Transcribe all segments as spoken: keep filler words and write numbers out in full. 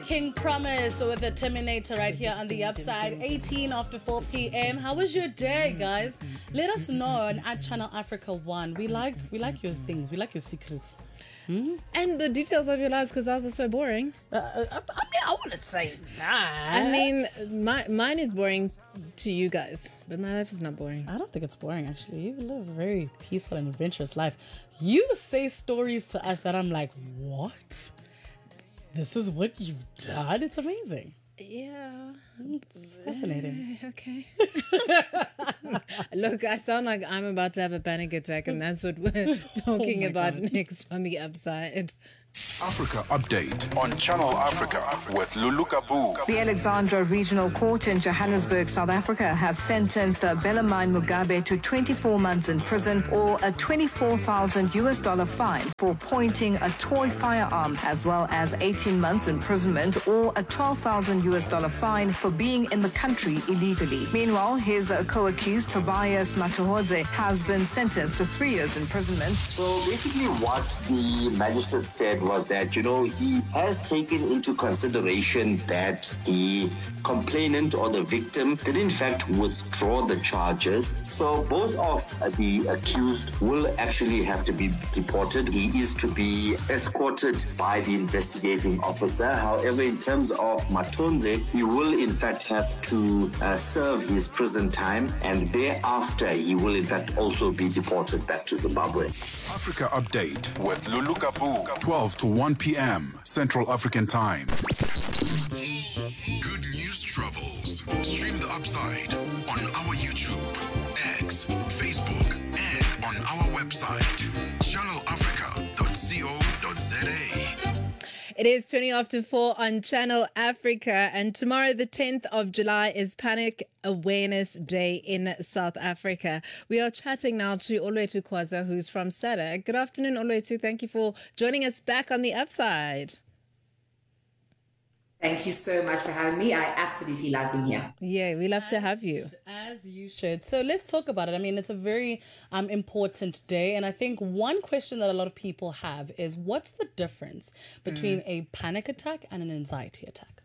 King Promise with the Terminator right here on the upside, eighteen after four p.m. How was your day, guys? Let us know on at Channel Africa One. We like we like your things. We like your secrets. Hmm? And the details of your lives, because ours are so boring. Uh, I, I mean, I wouldn't say that. I mean, my, mine is boring to you guys, but my life is not boring. I don't think it's boring, actually. You live a very peaceful and adventurous life. You say stories to us that I'm like, what? This is what you've done? It's amazing. Yeah. It's fascinating. Uh, okay. Look, I sound like I'm about to have a panic attack, and that's what we're talking oh about God. Next on the upside. Africa Update on Channel Africa with Lulu Kabu. The Alexandra Regional Court in Johannesburg, South Africa, has sentenced Bellarmine Mugabe to twenty-four months in prison or a twenty-four thousand U S dollar fine for pointing a toy firearm, as well as eighteen months imprisonment or a twelve thousand U S dollar fine for being in the country illegally. Meanwhile, his co-accused Tobias Matuhodze has been sentenced to three years imprisonment. So basically what the magistrate said was that, you know, he has taken into consideration that the complainant or the victim did in fact withdraw the charges. So both of the accused will actually have to be deported. He is to be escorted by the investigating officer. However, in terms of Matonze, he will in fact have to uh, serve his prison time, and thereafter he will in fact also be deported back to Zimbabwe. Africa Update with Lulu Kabu, twelve to one p.m. Central African Time. Good news travels. Stream the upside on our YouTube, X, Facebook, and on our website, channel africa dot co dot za. It is twenty after four on Channel Africa, and tomorrow, the tenth of July, is Panic Awareness Day in South Africa. We are chatting now to Olwethu Khwaza, who's from SADC. Good afternoon, Olwethu. Thank you for joining us back on the upside. Thank you so much for having me. I absolutely love being here. Yeah, we love as, to have you. As you should. So let's talk about it. I mean, it's a very um, important day. And I think one question that a lot of people have is, what's the difference between mm. a panic attack and an anxiety attack?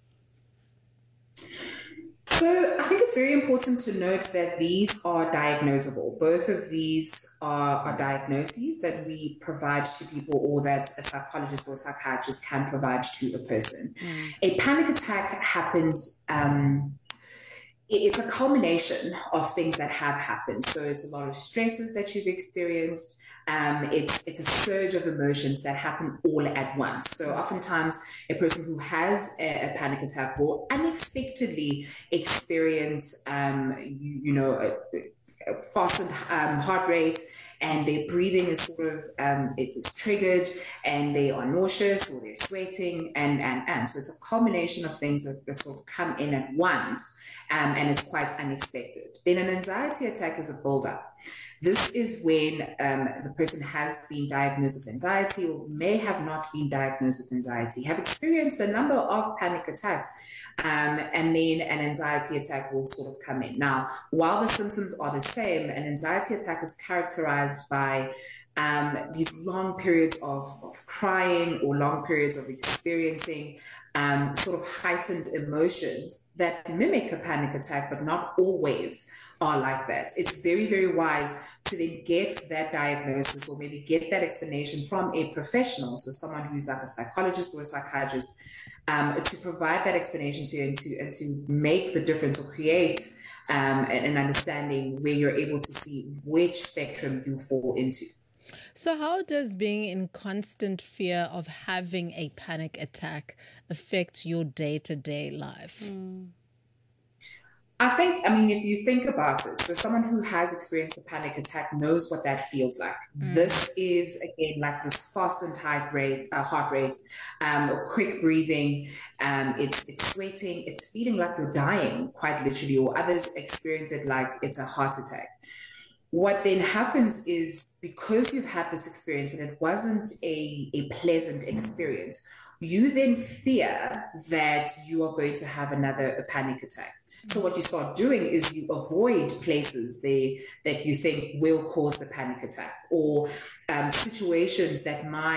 So I think it's very important to note that these are diagnosable. Both of these are, are diagnoses that we provide to people, or that a psychologist or a psychiatrist can provide to a person. Mm. A panic attack happens, um, it's a culmination of things that have happened. So it's a lot of stresses that you've experienced. Um, it's it's a surge of emotions that happen all at once. So oftentimes a person who has a, a panic attack will unexpectedly experience, um, you, you know, a, a fastened um, heart rate, and their breathing is sort of, um, it is triggered, and they are nauseous, or they're sweating, and, and, and. So it's a combination of things that, that sort of come in at once, um, and it's quite unexpected. Then an anxiety attack is a buildup. This is when um, the person has been diagnosed with anxiety, or may have not been diagnosed with anxiety, have experienced a number of panic attacks, um, and then an anxiety attack will sort of come in. Now, while the symptoms are the same, an anxiety attack is characterized by um, these long periods of, of crying, or long periods of experiencing um, sort of heightened emotions that mimic a panic attack, but not always are like that. It's very, very wise to then get that diagnosis, or maybe get that explanation from a professional, so someone who's like a psychologist or a psychiatrist, um, to provide that explanation to you, and to, and to make the difference, or create um, an understanding where you're able to see which spectrum you fall into. So how does being in constant fear of having a panic attack affect your day-to-day life? Mm. I think, I mean, if you think about it, so someone who has experienced a panic attack knows what that feels like. Mm. This is, again, like this fastened heart rate, uh, heart rate, um, or quick breathing. Um, it's it's sweating. It's feeling like you're dying, quite literally, or others experience it like it's a heart attack. What then happens is, because you've had this experience and it wasn't a, a pleasant experience, you then fear that you are going to have another a panic attack. So what you start doing is you avoid places they, that you think will cause the panic attack, or um, situations that might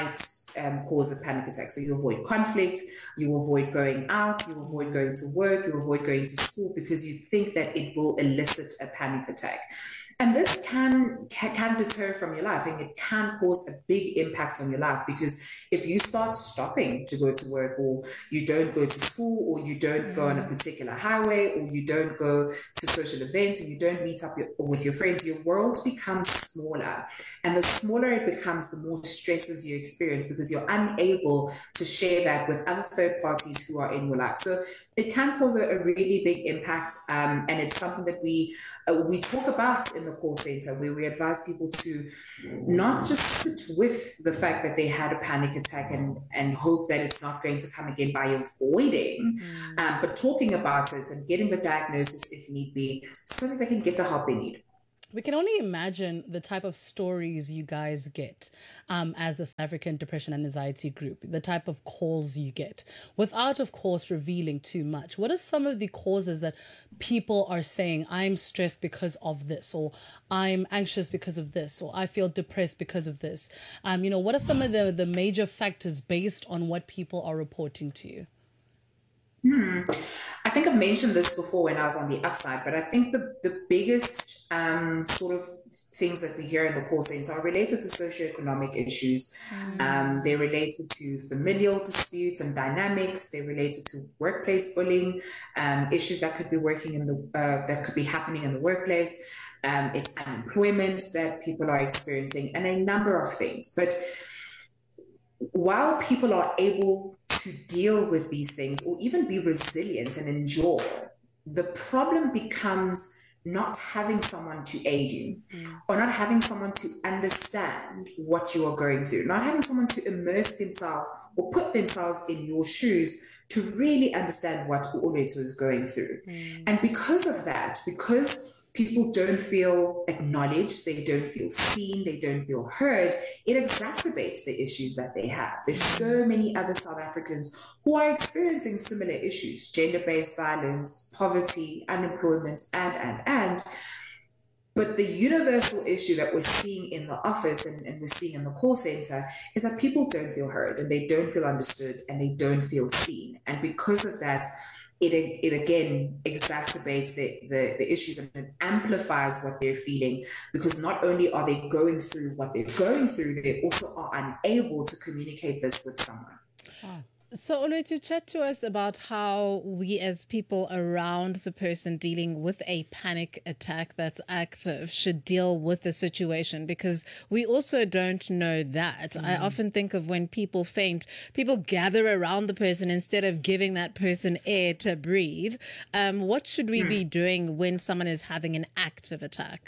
um, cause a panic attack. So you avoid conflict, you avoid going out, you avoid going to work, you avoid going to school because you think that it will elicit a panic attack. And this can, can can deter from your life, and it can cause a big impact on your life, because if you start stopping to go to work, or you don't go to school, or you don't mm. go on a particular highway, or you don't go to social events, and you don't meet up your, with your friends, your world becomes smaller. And the smaller it becomes, the more stresses you experience, because you're unable to share that with other third parties who are in your life. So it can cause a, a really big impact, um, and it's something that we uh, we talk about in the call center, where we advise people to not just sit with the fact that they had a panic attack and, and hope that it's not going to come again by avoiding, mm. um, but talking about it and getting the diagnosis if need be, so that they can get the help they need. We can only imagine the type of stories you guys get um, as the South African Depression and Anxiety Group, the type of calls you get, without, of course, revealing too much. What are some of the causes that people are saying, I'm stressed because of this, or I'm anxious because of this, or I feel depressed because of this? Um, you know, what are some of the, the major factors based on what people are reporting to you? Hmm. I think I've mentioned this before when I was on the upside, but I think the, the biggest um, sort of things that we hear in the call center are related to socioeconomic issues. Mm. Um, they're related to familial disputes and dynamics. They're related to workplace bullying, um, issues that could be working in the uh, that could be happening in the workplace. Um, it's unemployment that people are experiencing, and a number of things. But while people are able to deal with these things, or even be resilient and endure, the problem becomes not having someone to aid you, mm. or not having someone to understand what you are going through, not having someone to immerse themselves or put themselves in your shoes to really understand what Uolethu is going through. Mm. And because of that, because people don't feel acknowledged, they don't feel seen, they don't feel heard, it exacerbates the issues that they have. There's so many other South Africans who are experiencing similar issues: gender-based violence, poverty, unemployment, and, and, and. But the universal issue that we're seeing in the office and, and we're seeing in the call center is that people don't feel heard, and they don't feel understood, and they don't feel seen. And because of that, It, it again exacerbates the, the, the issues, and it amplifies what they're feeling, because not only are they going through what they're going through, they also are unable to communicate this with someone. Oh. So, Uolethu, chat to us about how we as people around the person dealing with a panic attack that's active should deal with the situation, because we also don't know that. Mm. I often think of when people faint, people gather around the person instead of giving that person air to breathe. Um, what should we mm. be doing when someone is having an active attack?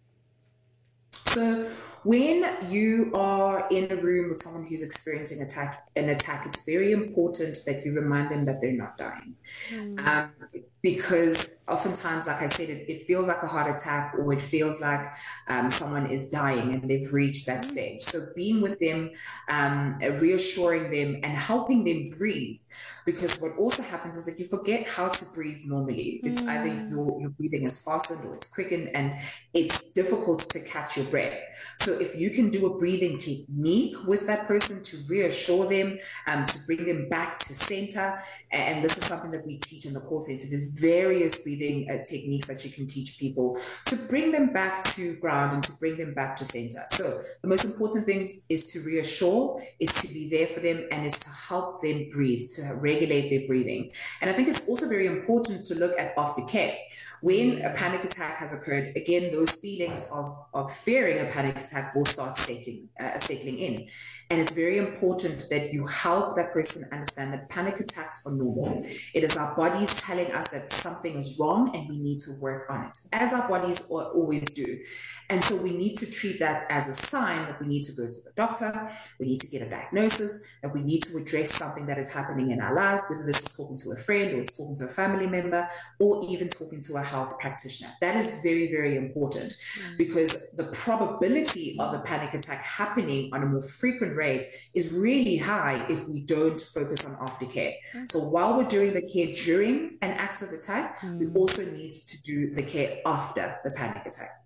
So when you are in a room with someone who's experiencing attack, an attack, it's very important that you remind them that they're not dying. Mm. Um, because oftentimes, like I said, it, it feels like a heart attack, or it feels like um, someone is dying and they've reached that mm. stage. So being with them, um, reassuring them and helping them breathe, because what also happens is that you forget how to breathe normally. It's mm. either your, your breathing is fastened or it's quickened, and it's difficult to catch your breath. So if you can do a breathing technique with that person to reassure them, um, to bring them back to center, and this is something that we teach in the call center. There's various breathing uh, techniques that you can teach people to bring them back to ground and to bring them back to center. So the most important things is to reassure, is to be there for them, and is to help them breathe, to regulate their breathing. And I think it's also very important to look at aftercare. When a panic attack has occurred, again, those feelings of, of fearing a panic attack will start settling, uh, settling in. And it's very important that you help that person understand that panic attacks are normal. It is our bodies telling us that something is wrong and we need to work on it, as our bodies always do. And so we need to treat that as a sign that we need to go to the doctor, we need to get a diagnosis, that we need to address something that is happening in our lives, whether this is talking to a friend, or it's talking to a family member, or even talking to a health practitioner. That is very, very important, mm. because the probability of a panic attack happening on a more frequent rate is really high if we don't focus on aftercare. Mm. So while we're doing the care during an active attack, mm. we also need to do the care after the panic attack.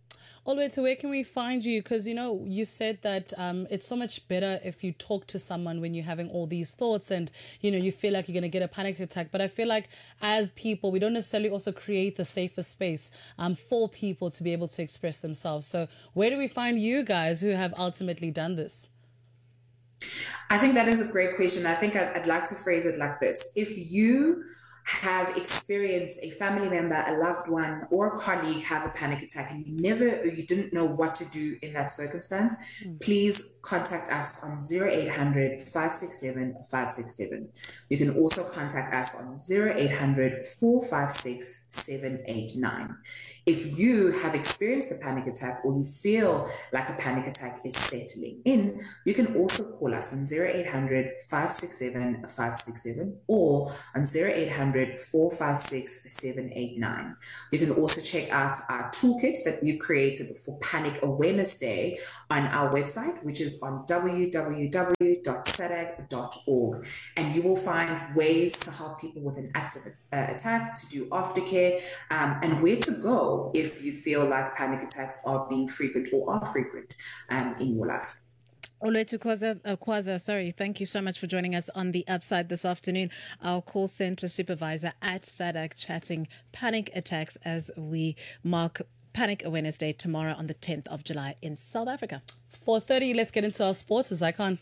Olwethu, where can we find you? Because, you know, you said that um, it's so much better if you talk to someone when you're having all these thoughts and, you know, you feel like you're going to get a panic attack. But I feel like as people, we don't necessarily also create the safer space um, for people to be able to express themselves. So where do we find you guys who have ultimately done this? I think that is a great question. I think I'd, I'd like to phrase it like this. If you have experienced a family member, a loved one, or a colleague have a panic attack and you never, or you didn't know what to do in that circumstance, mm. please contact us on zero eight hundred, five six seven, five six seven. You can also contact us on zero eight hundred, four five six, seven eight nine. If you have experienced a panic attack or you feel like a panic attack is settling in, you can also call us on zero eight hundred, five six seven, five six seven or on zero eight hundred, four five six, seven eight nine. You can also check out our toolkit that we've created for Panic Awareness Day on our website, which is on w w w dot sadag dot org. And you will find ways to help people with an active uh, attack, to do aftercare, um, and where to go if you feel like panic attacks are being frequent or are frequent um, in your life. Olwethu Khwaza, uh, Khwaza, sorry, thank you so much for joining us on The Upside this afternoon. Our call center supervisor at SADAG chatting panic attacks as we mark Panic Awareness Day tomorrow on the tenth of July in South Africa. It's four thirty. Let's get into our sports as I can.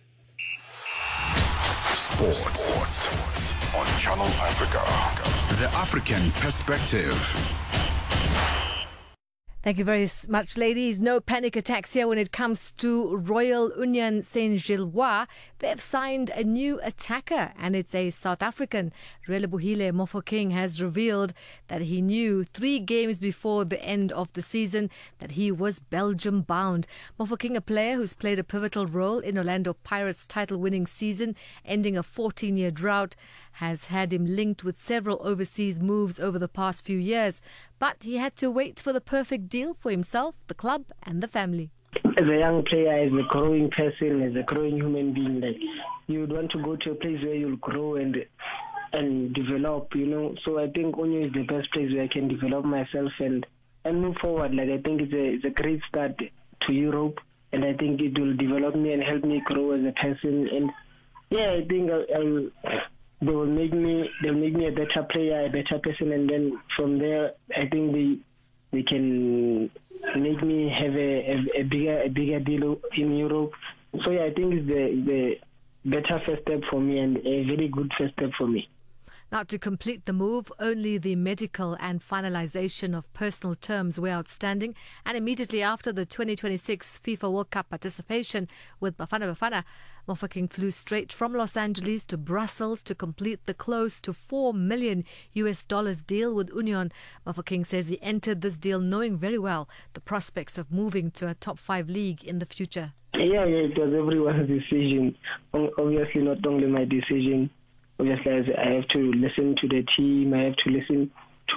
Sports. Sports on Channel Africa. The African perspective. Thank you very much, ladies. No panic attacks here when it comes to Royal Union Saint-Gilloise. They've signed a new attacker, and it's a South African. Relebohile Mofokeng has revealed that he knew three games before the end of the season that he was Belgium-bound. Mofokeng, a player who's played a pivotal role in Orlando Pirates' title-winning season, ending a fourteen-year drought, has had him linked with several overseas moves over the past few years. But he had to wait for the perfect deal for himself, the club and the family. As a young player, as a growing person, as a growing human being, like you would want to go to a place where you'll grow and and develop, you know. So I think Onyo is the best place where I can develop myself and, and move forward. Like I think it's a it's a great start to Europe, and I think it will develop me and help me grow as a person. And yeah, I think I, I'll. They will make me. They'll make me a better player, a better person, and then from there, I think they they can make me have a, a, a bigger a bigger deal in Europe. So yeah, I think it's the the better first step for me and a very good first step for me. Now, to complete the move, only the medical and finalization of personal terms were outstanding. And immediately after the twenty twenty-six FIFA World Cup participation with Bafana Bafana, Mofokeng flew straight from Los Angeles to Brussels to complete the close to four million U S dollars deal with Union. Mofokeng says he entered this deal knowing very well the prospects of moving to a top five league in the future. Yeah, yeah, it was everyone's decision. Obviously, not only my decision. Obviously, I have to listen to the team. I have to listen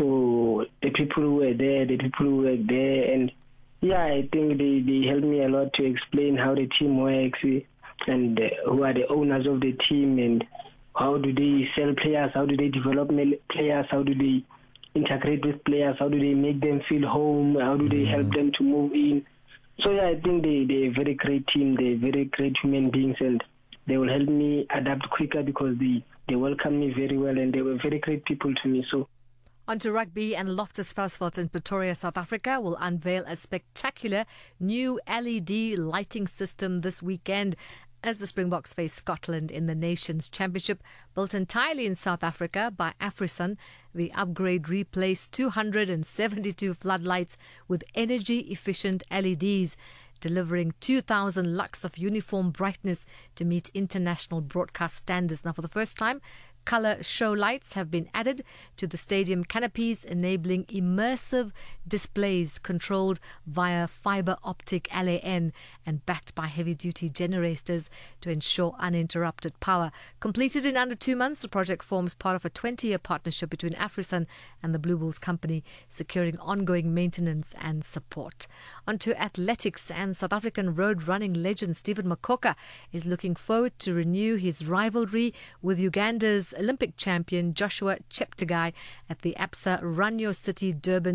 to the people who were there, the people who work there. And yeah, I think they, they helped me a lot to explain how the team works and uh, who are the owners of the team and how do they sell players, how do they develop players, how do they integrate with players, how do they make them feel home, how do they help them to move in. So yeah, I think they, they're a very great team, they're very great human beings, and they will help me adapt quicker because they They welcomed me very well and they were very great people to me. So, on to rugby, and Loftus Versfeld in Pretoria, South Africa will unveil a spectacular new L E D lighting system this weekend as the Springboks face Scotland in the Nations Championship. Built entirely in South Africa by Afrisun, the upgrade replaced two hundred seventy-two floodlights with energy-efficient L E Ds, delivering two thousand lux of uniform brightness to meet international broadcast standards. Now, for the first time, colour show lights have been added to the stadium canopies, enabling immersive displays controlled via fibre optic L A N and backed by heavy-duty generators to ensure uninterrupted power. Completed in under two months, the project forms part of a twenty-year partnership between Afrisun and the Blue Bulls company, securing ongoing maintenance and support. On to athletics, and South African road running legend Stephen Makoka is looking forward to renew his rivalry with Uganda's Olympic champion Joshua Cheptegei at the Absa Run Your City Durban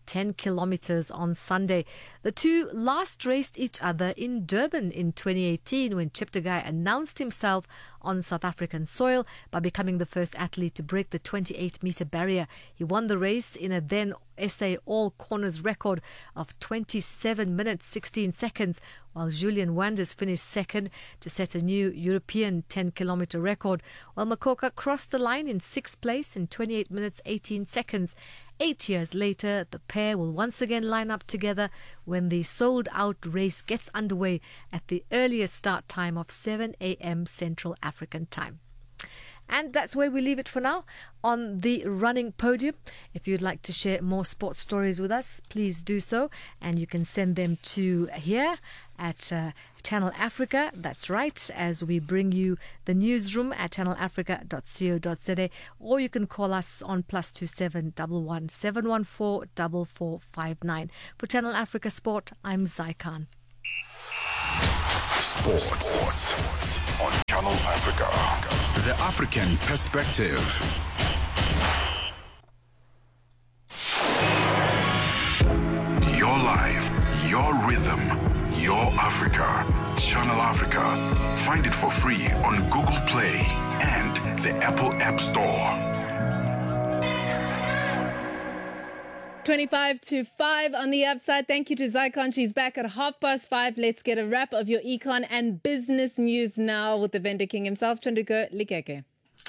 ten kilometers on Sunday. The two last raced each other in Durban in twenty eighteen when Cheptegei announced himself on South African soil by becoming the first athlete to break the twenty-eight meter barrier. He won the race in a then S A All Corners record of twenty-seven minutes sixteen seconds, while Julian Wanders finished second to set a new European ten kilometer record, while Makoka crossed the line in sixth place in twenty-eight minutes eighteen seconds. Eight years later, the pair will once again line up together when the sold-out race gets underway at the earliest start time of seven a.m. Central African time. And that's where we leave it for now on the running podium. If you'd like to share more sports stories with us, please do so. And you can send them to here at uh, Channel Africa. That's right, as we bring you the newsroom at channel africa dot co dot za. Or you can call us on plus two seven one one seven one four four four five nine. For Channel Africa Sport, I'm Zai Khan. Sports. Sports on Channel Africa. The African Perspective. Your life, your rhythm, your Africa. Channel Africa. Find it for free on Google Play and the Apple App Store. twenty-five to five on the upside. Thank you to Zycon. She's back at half past five. Let's get a wrap of your econ and business news now with the vendor king himself, Chanduko Likeke.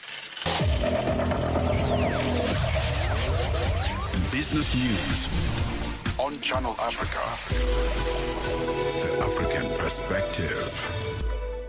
Business news on Channel Africa. The African Perspective.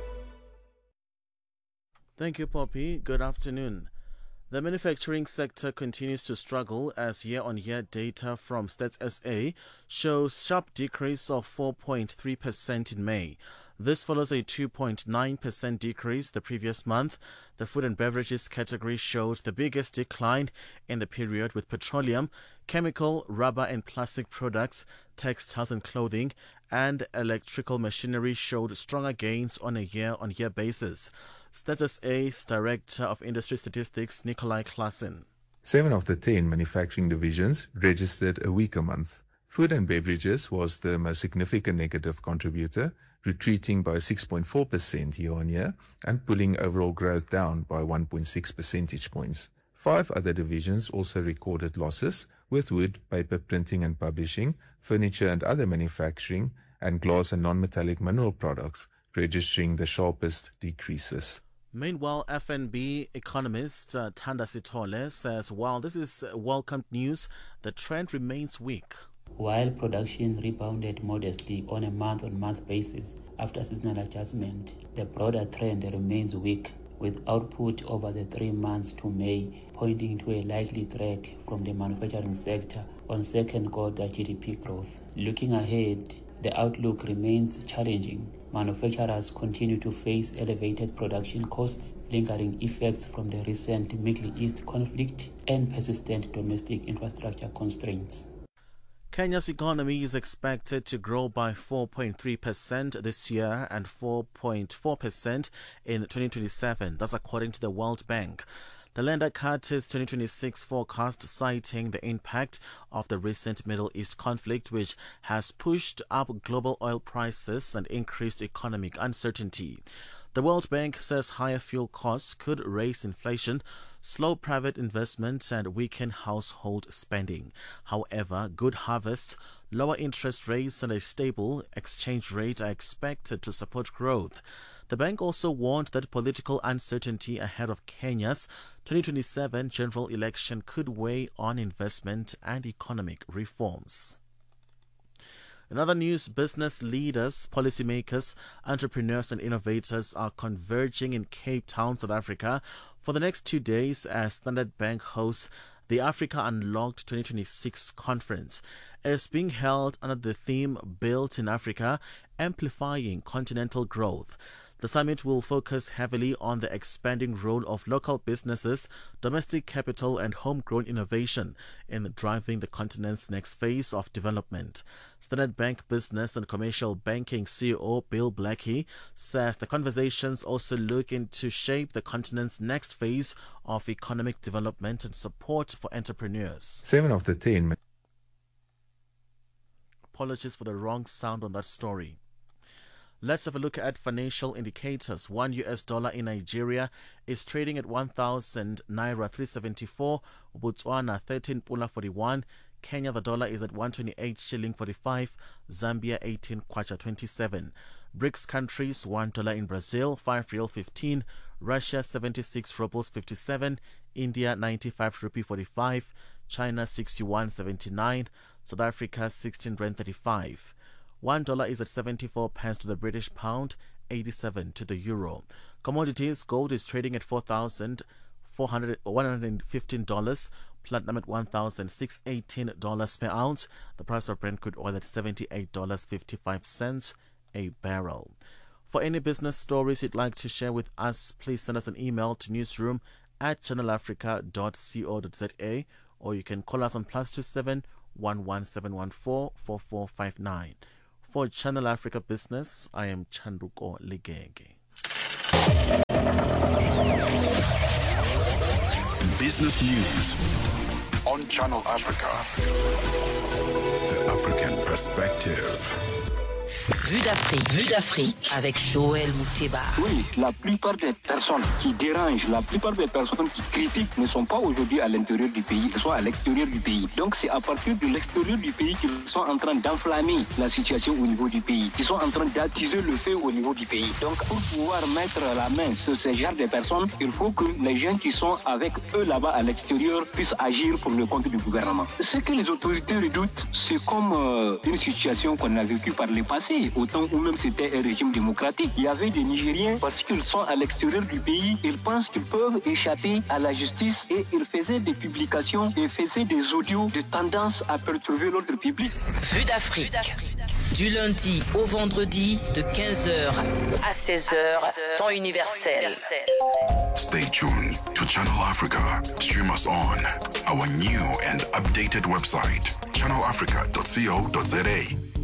Thank you, Poppy. Good afternoon. The manufacturing sector continues to struggle as year-on-year data from Stats S A shows sharp decrease of four point three percent in May. This follows a two point nine percent decrease the previous month. The food and beverages category showed the biggest decline in the period, with petroleum, chemical, rubber and plastic products, textiles and clothing, and electrical machinery showed stronger gains on a year-on-year basis. Stats S A's Director of Industry Statistics, Nikolai Klassen. Seven of the ten manufacturing divisions registered a weaker month. Food and beverages was the most significant negative contributor, retreating by six point four percent year-on-year and pulling overall growth down by one point six percentage points. Five other divisions also recorded losses, with wood, paper, printing and publishing, furniture and other manufacturing, and glass and non-metallic mineral products registering the sharpest decreases. Meanwhile, F N B economist uh, Thanda Sithole says while this is welcomed news, the trend remains weak. While production rebounded modestly on a month-on-month basis after seasonal adjustment, the broader trend remains weak, with output over the three months to May pointing to a likely drag from the manufacturing sector on second quarter G D P growth. Looking ahead, the outlook remains challenging. Manufacturers continue to face elevated production costs, lingering effects from the recent Middle East conflict, and persistent domestic infrastructure constraints. Kenya's economy is expected to grow by four point three percent this year and four point four percent in twenty twenty-seven. That's according to the World Bank. The lender cut its twenty twenty-six forecast, citing the impact of the recent Middle East conflict, which has pushed up global oil prices and increased economic uncertainty. The World Bank says higher fuel costs could raise inflation, slow private investments, and weaken household spending. However, good harvests, lower interest rates, and a stable exchange rate are expected to support growth. The bank also warned that political uncertainty ahead of Kenya's twenty twenty-seven general election could weigh on investment and economic reforms. In other news, business leaders, policymakers, entrepreneurs and innovators are converging in Cape Town, South Africa for the next two days as Standard Bank hosts the Africa Unlocked twenty twenty-six conference. It's being held under the theme Built in Africa, Amplifying Continental Growth. The summit will focus heavily on the expanding role of local businesses, domestic capital and homegrown innovation in driving the continent's next phase of development. Standard Bank Business and Commercial Banking C E O Bill Blackie says the conversations also look into shape the continent's next phase of economic development and support for entrepreneurs. Seven of the ten apologies for the wrong sound on that story. Let's have a look at financial indicators. One U S dollar in Nigeria is trading at one thousand Naira three seventy-four, Botswana thirteen Pula forty-one, Kenya the dollar is at one twenty-eight shilling forty-five, Zambia eighteen Kwacha twenty-seven. BRICS countries, one dollar in Brazil, five Real fifteen, Russia seventy-six rubles fifty-seven, India ninety-five rupee forty-five, China sixty-one seventy-nine, South Africa sixteen rand thirty-five. One dollar is at seventy-four pence to the British pound, eighty-seven to the euro. Commodities, gold is trading at four thousand one hundred fifteen dollars, platinum at one thousand six hundred eighteen dollars per ounce, the price of Brent crude oil at seventy-eight dollars and fifty-five cents a barrel. For any business stories you'd like to share with us, please send us an email to newsroom at channel africa dot co dot za, or you can call us on plus two seven one one seven one four four four five nine. For Channel Africa Business, I am Chanduko Ligenge. Business News on Channel Africa. The African Perspective. Vue d'Afrique, Vue d'Afrique avec Joël Mouteba. Oui, la plupart des personnes qui dérangent, la plupart des personnes qui critiquent ne sont pas aujourd'hui à l'intérieur du pays, elles sont à l'extérieur du pays. Donc c'est à partir de l'extérieur du pays qu'ils sont en train d'enflammer la situation au niveau du pays. Ils sont en train d'attiser le feu au niveau du pays. Donc pour pouvoir mettre la main sur ce genre de personnes, il faut que les gens qui sont avec eux là-bas à l'extérieur puissent agir pour le compte du gouvernement. Ce que les autorités redoutent, c'est comme euh, une situation qu'on a vécue par le passé. Au temps où même c'était un régime démocratique. Il y avait des Nigériens, parce qu'ils sont à l'extérieur du pays, ils pensent qu'ils peuvent échapper à la justice et ils faisaient des publications et faisaient des audios de tendance à perturber l'ordre public. Vue d'Afrique, du lundi au vendredi de quinze heures à seize heures, temps universel. Stay tuned to Channel Africa. Stream us on our new and updated website, channel africa dot co dot za.